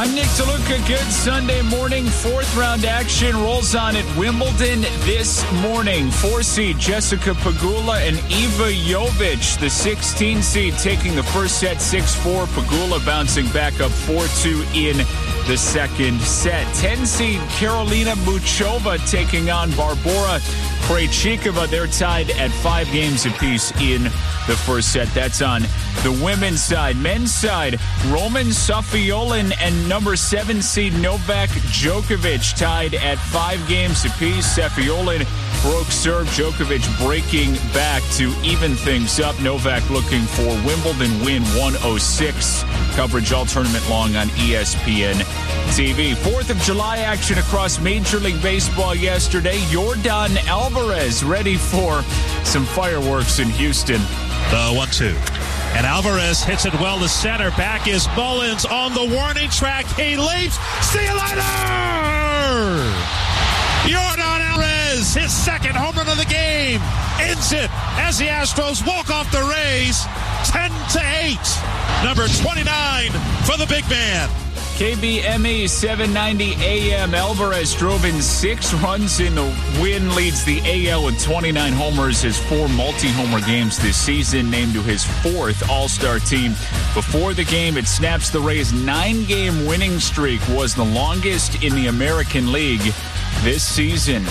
I'm Nick DeLuca. Good Sunday morning. Fourth round action rolls on at Wimbledon this morning. 4-seed Jessica Pegula and Eva Jovic, the 16-seed, taking the first set 6-4. Pegula bouncing back up 4-2 in the second set. 10-seed Karolina Muchova taking on Barbora Krejcikova. They're tied at 5 games apiece in the first set. That's on the women's side. Men's side, Roman Safiullin and number 7-seed Novak Djokovic tied at 5 games apiece. Safiullin broke serve. Djokovic breaking back to even things up. Novak looking for Wimbledon win 106. Coverage all tournament long on ESPN TV. 4th of July action across Major League Baseball yesterday. Yordan Alvarez ready for some fireworks in Houston. The 1-2. And Alvarez hits it well to center. Back is Mullins on the warning track. He leaps. See you later! Yordan Alvarez, his second home run of the game, ends it as the Astros walk off the Rays 10-8. Number 29 for the big man. KBME 790 AM. Alvarez drove in 6 runs in the win, leads the AL with 29 homers, his 4 multi-homer games this season, named to his 4th All-Star team. Before the game, it snaps the Rays' 9-game winning streak, was the longest in the American League this season.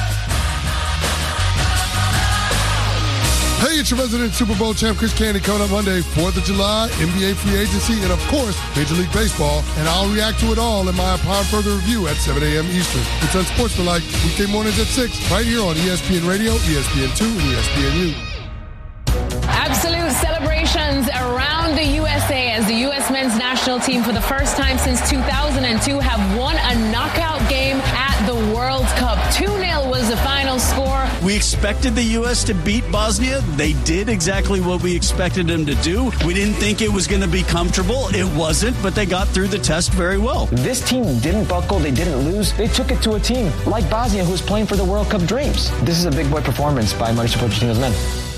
Hey, it's your resident Super Bowl champ, Chris Candy, coming up Monday, 4th of July, NBA free agency, and, of course, Major League Baseball. And I'll react to it all in my upon further review at 7 a.m. Eastern. It's Unsportsmanlike, weekday mornings at 6, right here on ESPN Radio, ESPN2, and ESPNU. Absolute celebrations around the USA as the U.S. men's national team, for the first time since 2002, have won a knockout game at the World Cup. 2-0 was the final score. We expected the U.S. to beat Bosnia. They did exactly what we expected them to do. We didn't think it was going to be comfortable. It wasn't, but they got through the test very well. This team didn't buckle. They didn't lose. They took it to a team like Bosnia, who's playing for the World Cup dreams. This is a big boy performance by Mauricio Pochettino's men.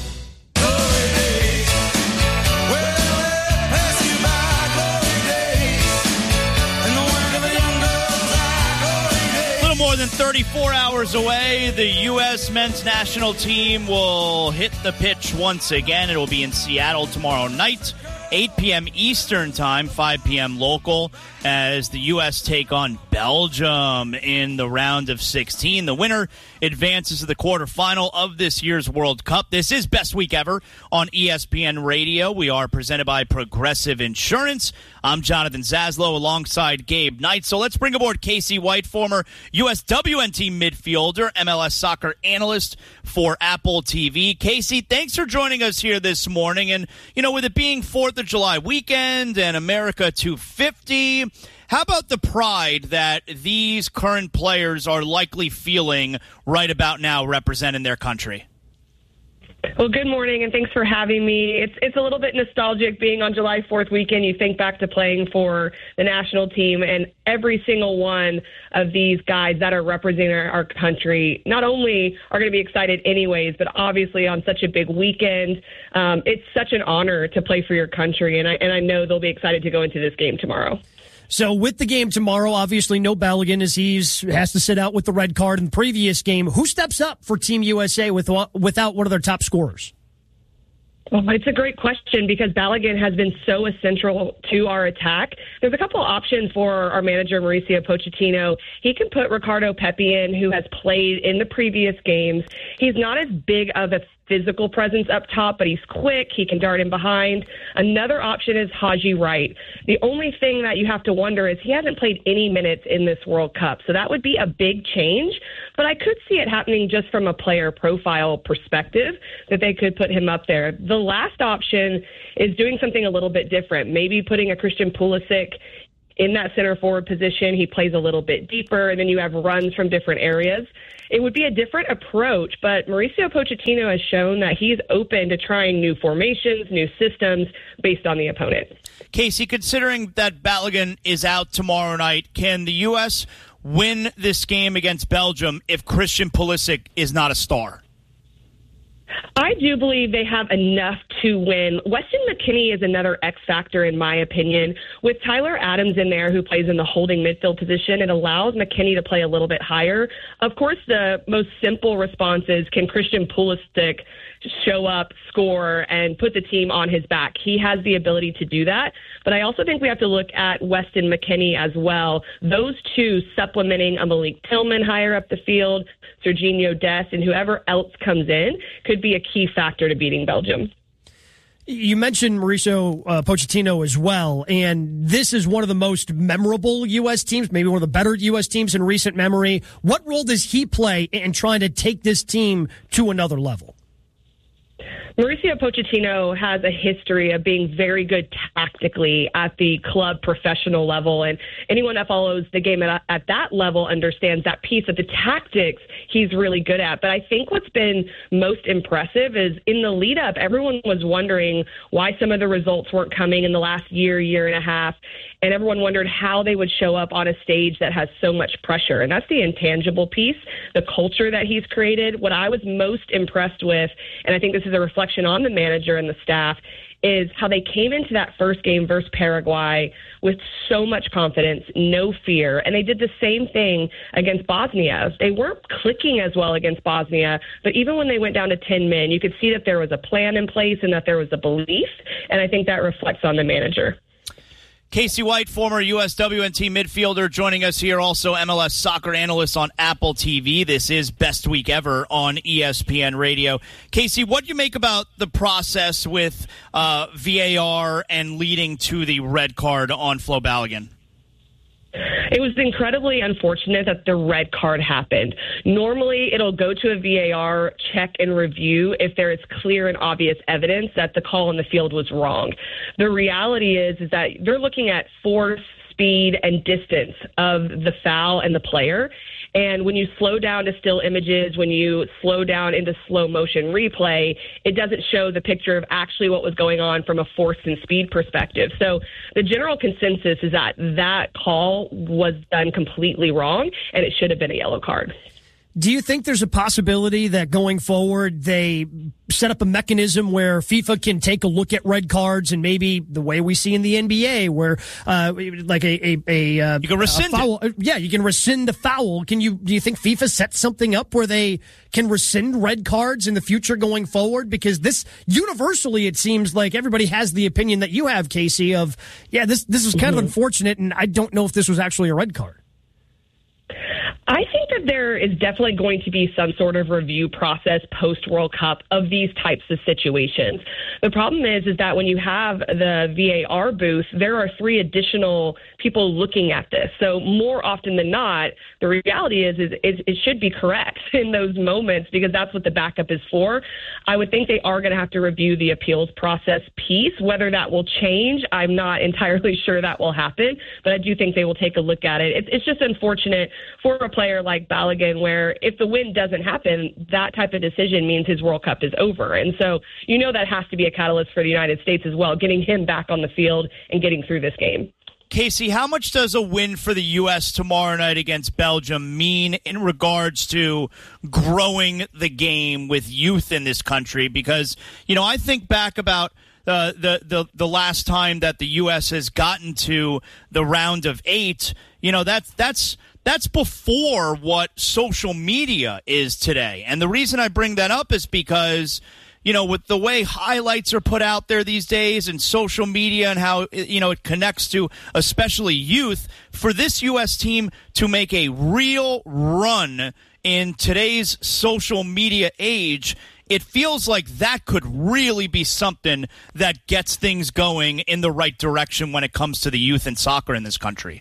More than 34 hours away, the U.S. men's national team will hit the pitch once again. It will be in Seattle tomorrow night, 8 p.m. Eastern time, 5 p.m. local, as the U.S. take on Belgium in the round of 16. The winner advances to the quarterfinal of this year's World Cup. This is Best Week Ever on ESPN Radio. We are presented by Progressive Insurance. I'm Jonathan Zaslow alongside Gabe Knight. So let's bring aboard Casey White, former U.S. WNT midfielder, MLS soccer analyst for Apple TV. Casey, thanks for joining us here this morning. And, you know, with it being 4th of July weekend and America 250, how about the pride that these current players are likely feeling right about now representing their country? Well, good morning, and thanks for having me. It's a little bit nostalgic being on July 4th weekend. You think back to playing for the national team, and every single one of these guys that are representing our country not only are going to be excited anyways, but obviously on such a big weekend. It's such an honor to play for your country, and I know they'll be excited to go into this game tomorrow. So with the game tomorrow, obviously no Balogun as he has to sit out with the red card in the previous game. Who steps up for Team USA without one of their top scorers? Well, it's a great question because Balogun has been so essential to our attack. There's a couple of options for our manager, Mauricio Pochettino. He can put Ricardo Pepi in, who has played in the previous games. He's not as big of a physical presence up top, but he's quick. He can dart in behind. Another option is Haji Wright. The only thing that you have to wonder is he hasn't played any minutes in this World Cup, so that would be a big change. But I could see it happening just from a player profile perspective, that they could put him up there. The last option is doing something a little bit different, maybe putting a Christian Pulisic in that center forward position. He plays a little bit deeper, and then you have runs from different areas. It would be a different approach, but Mauricio Pochettino has shown that he's open to trying new formations, new systems based on the opponent. Casey, considering that Balogun is out tomorrow night, can the U.S. win this game against Belgium if Christian Pulisic is not a star? I do believe they have enough to win. Weston McKennie is another X factor, in my opinion. With Tyler Adams in there, who plays in the holding midfield position, it allows McKennie to play a little bit higher. Of course, the most simple response is, can Christian Pulisic show up, score, and put the team on his back? He has the ability to do that. But I also think we have to look at Weston McKennie as well. Those two supplementing a Malik Tillman higher up the field, Serginho Dest, and whoever else comes in could be a key factor to beating Belgium. You mentioned Mauricio Pochettino as well, and this is one of the most memorable U.S. teams, maybe one of the better U.S. teams in recent memory. What role does he play in trying to take this team to another level? Mauricio Pochettino has a history of being very good tactically at the club professional level, and anyone that follows the game at that level understands that piece of the tactics he's really good at. But I think what's been most impressive is in the lead up, everyone was wondering why some of the results weren't coming in the last year and a half, and everyone wondered how they would show up on a stage that has so much pressure. And that's the intangible piece, the culture that he's created. What I was most impressed with, and I think this is a reflection on the manager and the staff, is how they came into that first game versus Paraguay with so much confidence, no fear. And they did the same thing against Bosnia. They weren't clicking as well against Bosnia, but even when they went down to 10 men, you could see that there was a plan in place and that there was a belief. And I think that reflects on the manager. Casey White, former U.S. WNT midfielder, joining us here, also MLS soccer analyst on Apple TV. This is Best Week Ever on ESPN Radio. Casey, what do you make about the process with VAR and leading to the red card on Flo Balogun? It was incredibly unfortunate that the red card happened. Normally, it'll go to a VAR check and review if there is clear and obvious evidence that the call on the field was wrong. The reality is that they're looking at force, speed, and distance of the foul and the player. And when you slow down to still images, when you slow down into slow motion replay, it doesn't show the picture of actually what was going on from a force and speed perspective. So the general consensus is that that call was done completely wrong, and it should have been a yellow card. Do you think there's a possibility that going forward they set up a mechanism where FIFA can take a look at red cards and maybe the way we see in the NBA where like you can rescind foul, it. Yeah, you can rescind the foul. Do you think FIFA sets something up where they can rescind red cards in the future going forward? Because this universally it seems like everybody has the opinion that you have, Casey, of this is kind of unfortunate and I don't know if this was actually a red card. I think that there is definitely going to be some sort of review process post-World Cup of these types of situations. The problem is that when you have the VAR booth, there are 3 additional people looking at this. So more often than not, the reality is it should be correct in those moments because that's what the backup is for. I would think they are going to have to review the appeals process piece. Whether that will change, I'm not entirely sure that will happen, but I do think they will take a look at it. It's just unfortunate for a player like Balogun where if the win doesn't happen, that type of decision means his World Cup is over. And so that has to be a catalyst for the United States as well, getting him back on the field and getting through this game. Casey, how much does a win for the U.S. tomorrow night against Belgium mean in regards to growing the game with youth in this country? Because, I think back about the last time that the U.S. has gotten to the round of 8, that's before what social media is today. And the reason I bring that up is because, with the way highlights are put out there these days and social media and how, it connects to especially youth, for this U.S. team to make a real run in today's social media age, it feels like that could really be something that gets things going in the right direction when it comes to the youth and soccer in this country.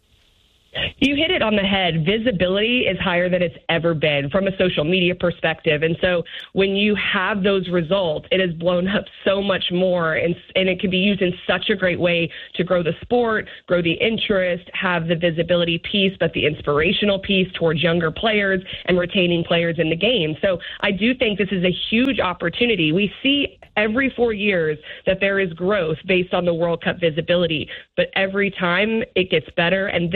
You hit it on the head. Visibility is higher than it's ever been from a social media perspective. And so when you have those results, it has blown up so much more. And it can be used in such a great way to grow the sport, grow the interest, have the visibility piece, but the inspirational piece towards younger players and retaining players in the game. So I do think this is a huge opportunity. We see every 4 years that there is growth based on the World Cup visibility, but every time it gets better. And this one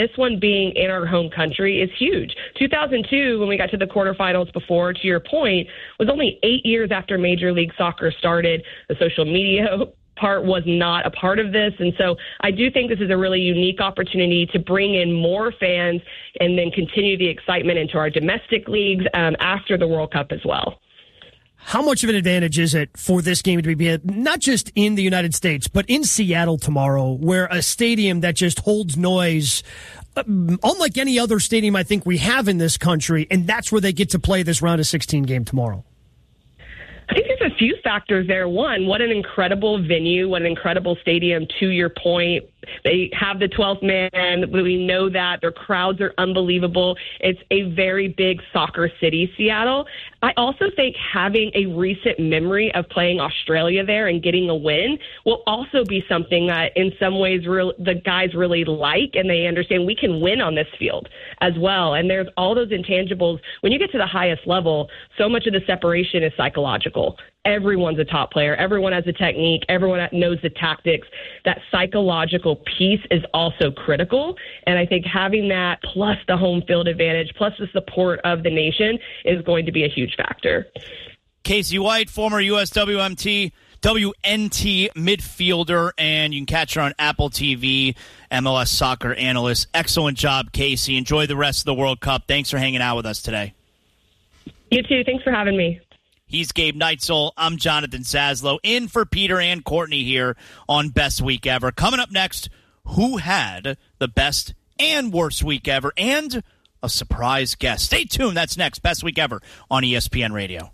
being in our home country is huge. 2002, when we got to the quarterfinals before, to your point, was only 8 years after Major League Soccer started. The social media part was not a part of this. And so I do think this is a really unique opportunity to bring in more fans and then continue the excitement into our domestic leagues after the World Cup as well. How much of an advantage is it for this game to be not just in the United States, but in Seattle tomorrow, where a stadium that just holds noise, unlike any other stadium I think we have in this country, and that's where they get to play this round of 16 game tomorrow? I think there's a few factors there. One, what an incredible venue, what an incredible stadium, to your point. They have the 12th man. We know that. Their crowds are unbelievable. It's a very big soccer city, Seattle. I also think having a recent memory of playing Australia there and getting a win will also be something that in some ways the guys really like, and they understand we can win on this field as well. And there's all those intangibles. When you get to the highest level, so much of the separation is psychological. Everyone's a top player. Everyone has a technique. Everyone knows the tactics. That psychological piece is also critical. And I think having that plus the home field advantage, plus the support of the nation is going to be a huge factor. Casey White, former USWNT midfielder, and you can catch her on Apple TV, MLS soccer analyst. Excellent job, Casey. Enjoy the rest of the World Cup. Thanks for hanging out with us today. You too. Thanks for having me. He's Gabe Neitzel. I'm Jonathan Saslow, in for Peter and Courtney here on Best Week Ever. Coming up next, who had the best and worst week ever, and a surprise guest. Stay tuned. That's next. Best Week Ever on ESPN Radio.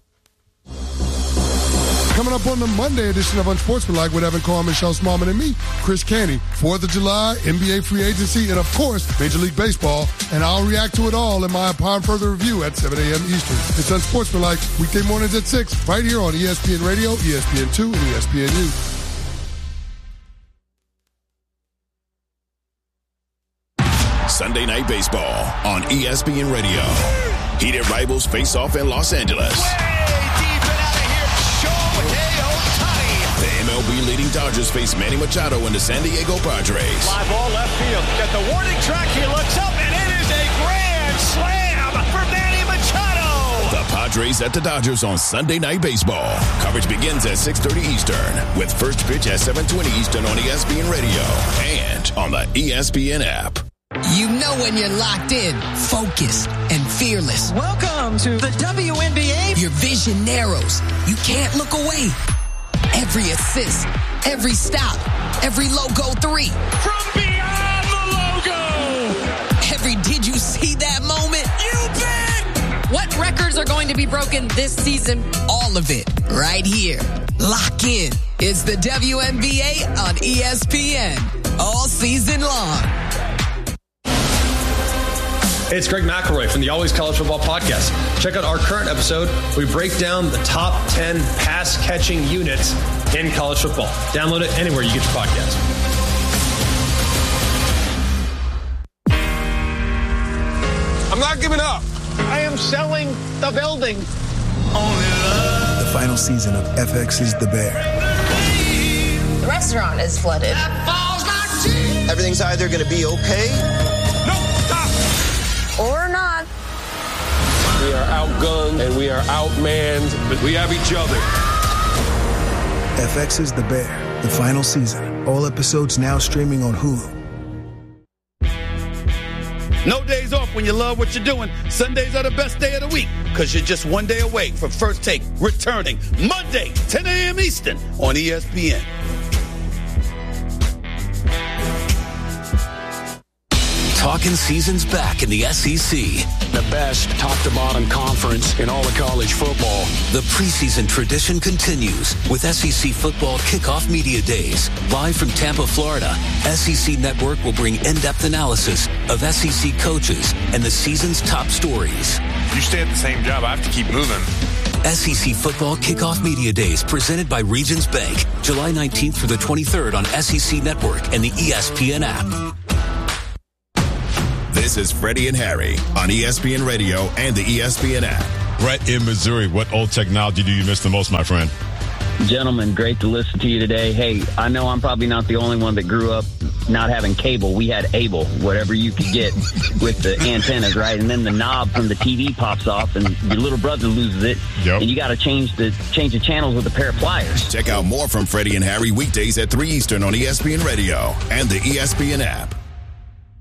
Coming up on the Monday edition of Unsportsmanlike with Evan Carr, Michelle Smallman, and me, Chris Canty. 4th of July, NBA free agency, and of course, Major League Baseball. And I'll react to it all in my upon further review at 7 a.m. Eastern. It's Unsportsmanlike, weekday mornings at 6, right here on ESPN Radio, ESPN2, and ESPNU. Sunday Night Baseball on ESPN Radio. Heated rivals face off in Los Angeles. The MLB leading Dodgers face Manny Machado and the San Diego Padres. Fly ball left field. At the warning track, he looks up, and it is a grand slam for Manny Machado. The Padres at the Dodgers on Sunday Night Baseball. Coverage begins at 6:30 Eastern, with first pitch at 7:20 Eastern on ESPN Radio and on the ESPN app. You know when you're locked in, focused, and fearless. Welcome to the WNBA. Your vision narrows. You can't look away. Every assist, every stop, every logo 3. From beyond the logo. Every did you see that moment? You bet. What records are going to be broken this season? All of it right here. Lock in. It's the WNBA on ESPN. All season long. Hey, it's Greg McElroy from the Always College Football Podcast. Check out our current episode. We break down the top 10 pass-catching units in college football. Download it anywhere you get your podcast. I'm not giving up. I am selling the building. The final season of FX is the Bear. The restaurant is flooded. Everything's either going to be okay, or not. We are outgunned and we are outmanned, but we have each other. FX is the Bear, the final season. All episodes now streaming on Hulu. No days off when you love what you're doing. Sundays are the best day of the week because you're just one day away from First Take returning Monday, 10 a.m. Eastern on ESPN. Talking seasons back in the SEC. The best top-to-bottom conference in all of college football. The preseason tradition continues with SEC Football Kickoff Media Days. Live from Tampa, Florida, SEC Network will bring in-depth analysis of SEC coaches and the season's top stories. You stay at the same job, I have to keep moving. SEC Football Kickoff Media Days presented by Regions Bank. July 19th through the 23rd on SEC Network and the ESPN app. This is Freddie and Harry on ESPN Radio and the ESPN app. Brett in Missouri, what old technology do you miss the most, my friend? Gentlemen, great to listen to you today. Hey, I know I'm probably not the only one that grew up not having cable. We had Able, whatever you could get with the antennas, right? And then the knob from the TV pops off, and your little brother loses it, and you got to change the channels with a pair of pliers. Check out more from Freddie and Harry weekdays at 3 Eastern on ESPN Radio and the ESPN app.